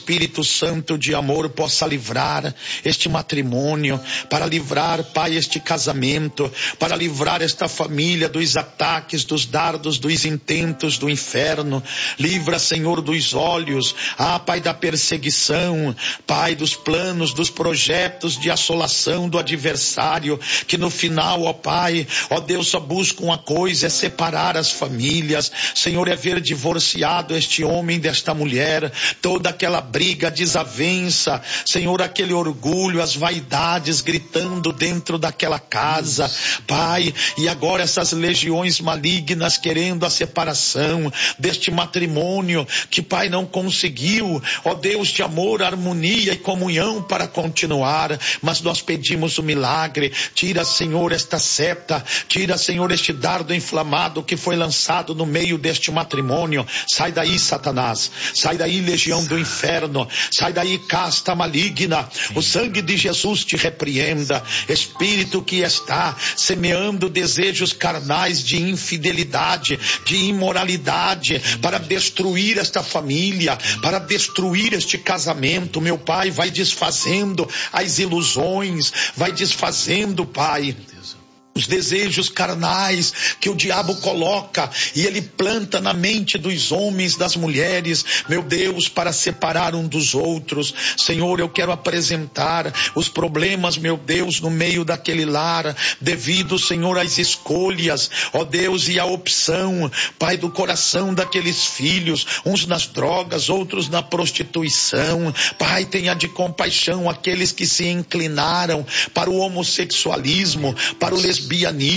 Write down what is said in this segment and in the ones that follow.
Espírito Santo de amor possa livrar este matrimônio, para livrar, Pai, este casamento, para livrar esta família dos ataques, dos dardos, dos intentos do inferno. Livra, Senhor, dos olhos, Pai, da perseguição, Pai, dos planos, dos projetos de assolação do adversário, que no final, ó Pai, ó Deus, só busca uma coisa, é separar as famílias. Senhor, é ver divorciado este homem desta mulher, toda aquela briga, desavença, Senhor, aquele orgulho, as vaidades gritando dentro daquela casa, Pai, e agora essas legiões malignas querendo a separação deste matrimônio, que, Pai, não conseguiu, ó Deus de amor, harmonia e comunhão para continuar, mas nós pedimos o milagre. Tira, Senhor, esta seta, tira, Senhor, este dardo inflamado que foi lançado no meio deste matrimônio. Sai daí, Satanás, sai daí, legião do inferno, sai daí, casta maligna. O sangue de Jesus te repreenda. Espírito que está semeando desejos carnais de infidelidade, de imoralidade, para destruir esta família, para destruir este casamento, meu Pai, vai desfazendo as ilusões, vai desfazendo, Pai, os desejos carnais que o diabo coloca e ele planta na mente dos homens, das mulheres, meu Deus, para separar um dos outros. Senhor, eu quero apresentar os problemas, meu Deus, no meio daquele lar, devido, Senhor, às escolhas, ó Deus, e a opção, Pai, do coração daqueles filhos, uns nas drogas, outros na prostituição. Pai, tenha de compaixão aqueles que se inclinaram para o homossexualismo, para o lesbianismo,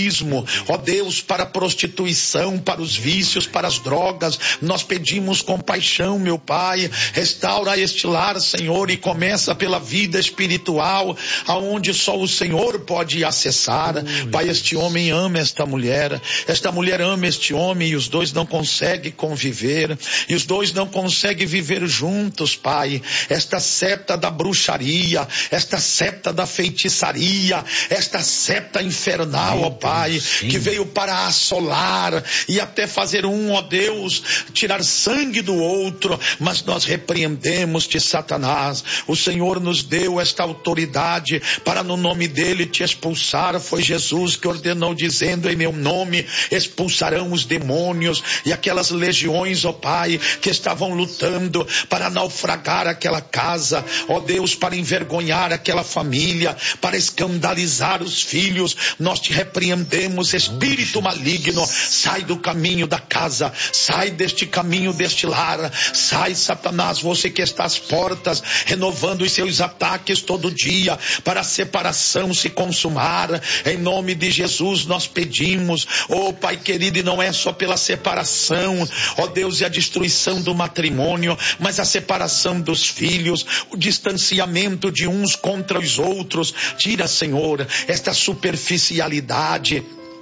ó Deus, para a prostituição, para os vícios, para as drogas. Nós pedimos compaixão, meu Pai, restaura este lar, Senhor, e começa pela vida espiritual, aonde só o Senhor pode acessar. Pai, este homem ama esta mulher ama este homem, e os dois não conseguem conviver, e os dois não conseguem viver juntos, Pai. Esta seta da bruxaria, esta seta da feitiçaria, esta seta infernal, ó Pai, que veio para assolar e até fazer ó Deus, tirar sangue do outro, mas nós repreendemos-te, Satanás. O Senhor nos deu esta autoridade para no nome dele te expulsar. Foi Jesus que ordenou, dizendo: em meu nome expulsarão os demônios. E aquelas legiões, ó Pai, que estavam lutando para naufragar aquela casa, ó Deus, para envergonhar aquela família, para escandalizar os filhos, nós te repreendemos, espírito maligno. Sai do caminho da casa, sai deste caminho deste lar, sai, Satanás, você que está às portas, renovando os seus ataques todo dia, para a separação se consumar. Em nome de Jesus nós pedimos, ó Pai querido, e não é só pela separação, ó Deus, e a destruição do matrimônio, mas a separação dos filhos, o distanciamento de uns contra os outros. Tira, Senhor, esta superficialidade.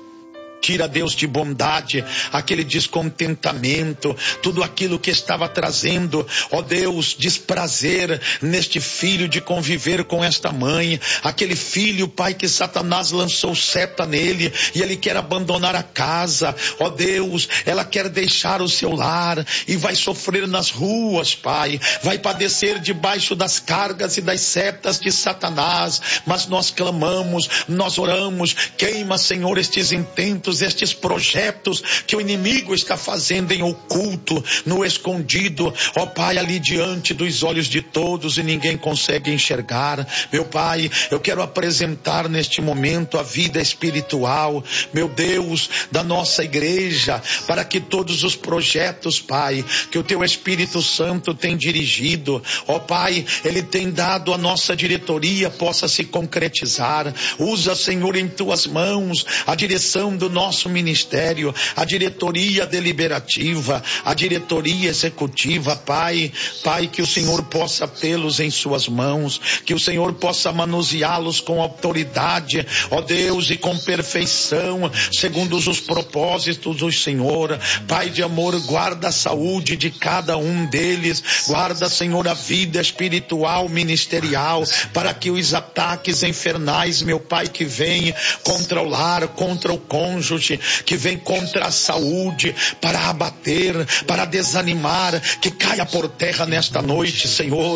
Tira, Deus, de bondade, aquele descontentamento, tudo aquilo que estava trazendo, ó Deus, desprazer neste filho de conviver com esta mãe, aquele filho, Pai, que Satanás lançou seta nele e ele quer abandonar a casa, ó Deus, ela quer deixar o seu lar e vai sofrer nas ruas, Pai, vai padecer debaixo das cargas e das setas de Satanás, mas nós clamamos, nós oramos, queima, Senhor, estes intentos, estes projetos que o inimigo está fazendo em oculto, no escondido, ó Pai, ali diante dos olhos de todos, e ninguém consegue enxergar. Meu Pai, eu quero apresentar neste momento a vida espiritual, meu Deus, da nossa igreja, para que todos os projetos, Pai, que o Teu Espírito Santo tem dirigido, ó Pai, Ele tem dado à nossa diretoria, possa se concretizar. Usa, Senhor, em Tuas mãos a direção do nosso ministério, a diretoria deliberativa, a diretoria executiva, Pai, que o Senhor possa tê-los em suas mãos, que o Senhor possa manuseá-los com autoridade, ó Deus, e com perfeição, segundo os propósitos do Senhor. Pai de amor, guarda a saúde de cada um deles, guarda, Senhor, a vida espiritual, ministerial, para que os ataques infernais, meu Pai, que vêm contra o lar, contra o cônjuge, que vem contra a saúde, para abater, para desanimar, que caia por terra nesta noite, Senhor.